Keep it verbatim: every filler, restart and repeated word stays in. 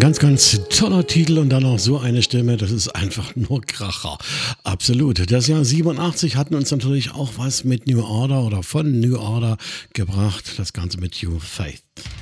ganz, ganz toller Titel und dann auch so eine Stimme, das ist einfach nur Kracher. Absolut. Das Jahr siebenundachtzig hatten uns natürlich auch was mit New Order oder von New Order gebracht. Das Ganze mit You Faith.